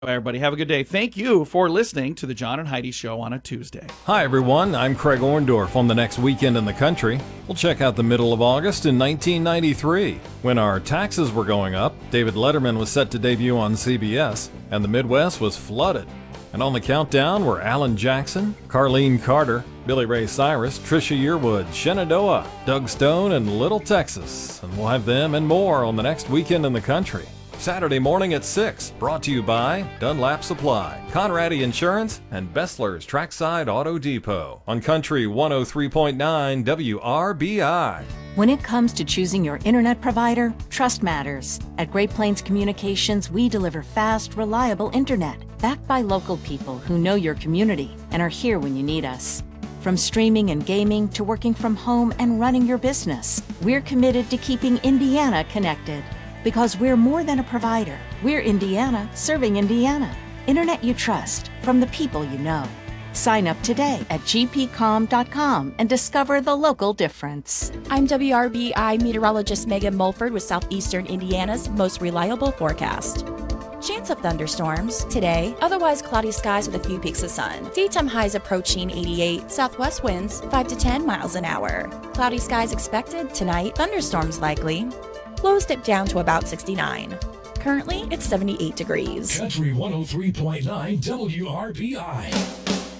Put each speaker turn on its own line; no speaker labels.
Everybody, have a good day. Thank you for listening to the John and Heidi Show on a Tuesday.
Hi, everyone. I'm Craig Orndorff. On the next weekend in the country, we'll check out the middle of August in 1993. When our taxes were going up, David Letterman was set to debut on CBS, and the Midwest was flooded. And on the countdown were Alan Jackson, Carlene Carter, Billy Ray Cyrus, Trisha Yearwood, Shenandoah, Doug Stone, and Little Texas. And we'll have them and more on the next weekend in the country. Saturday morning at 6, brought to you by Dunlap Supply, Conradi Insurance, and Bessler's Trackside Auto Depot on Country 103.9 WRBI.
When it comes to choosing your internet provider, trust matters. At Great Plains Communications, we deliver fast, reliable internet, backed by local people who know your community and are here when you need us. From streaming and gaming to working from home and running your business, we're committed to keeping Indiana connected. Because we're more than a provider. We're Indiana serving Indiana. Internet you trust from the people you know. Sign up today at gpcom.com and discover the local difference.
I'm WRBI meteorologist Megan Mulford with Southeastern Indiana's most reliable forecast. Chance of thunderstorms today, otherwise cloudy skies with a few peaks of sun. Daytime highs approaching 88, southwest winds 5 to 10 miles an hour. Cloudy skies expected tonight, thunderstorms likely. Lows dip down to about 69. Currently, it's 78 degrees.
Country 103.9 WRBI.